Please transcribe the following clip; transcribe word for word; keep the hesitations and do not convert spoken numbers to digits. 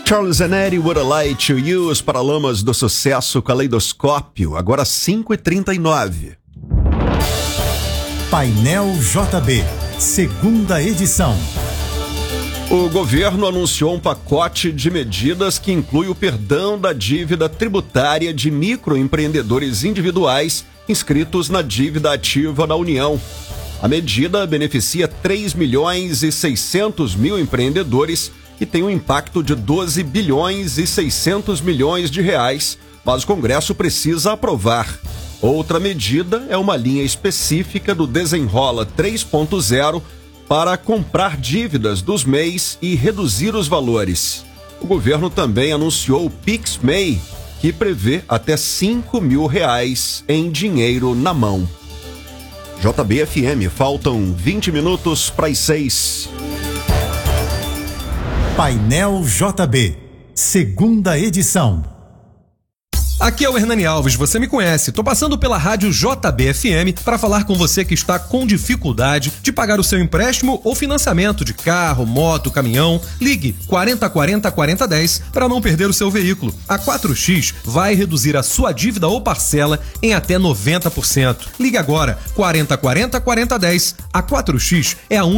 Charles Aneri, What a Light to You, os Paralamas do Sucesso, Caleidoscópio, agora cinco e trinta e nove. Painel J B, segunda edição. O governo anunciou um pacote de medidas que inclui o perdão da dívida tributária de microempreendedores individuais inscritos na dívida ativa da União. A medida beneficia três milhões e seiscentos mil empreendedores e tem um impacto de doze bilhões e seiscentos milhões de reais, mas o Congresso precisa aprovar. Outra medida é uma linha específica do Desenrola três ponto zero para comprar dívidas dos M E Is e reduzir os valores. O governo também anunciou o PixMEI, que prevê até cinco mil reais em dinheiro na mão. J B F M, faltam vinte minutos para as seis. Painel J B, segunda edição. Aqui é o Hernani Alves, você me conhece. Tô passando pela rádio J B F M para falar com você que está com dificuldade de pagar o seu empréstimo ou financiamento de carro, moto, caminhão. Ligue quarenta quarenta quarenta dez para não perder o seu veículo. A quatro x vai reduzir a sua dívida ou parcela em até noventa por cento. Ligue agora, quarenta quarenta quarenta dez. A quatro x é a única